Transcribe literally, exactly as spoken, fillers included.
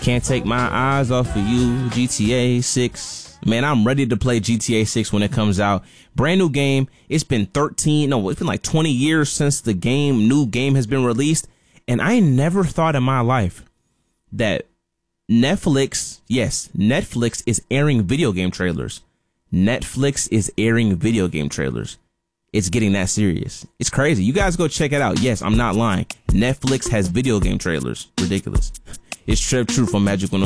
Can't take my eyes off of you. G T A six. Man, I'm ready to play G T A six when it comes out. Brand new game. It's been thirteen, no, it's been like twenty years since the game, new game has been released. And I never thought in my life that Netflix, yes, Netflix is airing video game trailers. Netflix is airing video game trailers. It's getting that serious. It's crazy. You guys go check it out. Yes, I'm not lying. Netflix has video game trailers. Ridiculous. It's Trev Truth on Magic one oh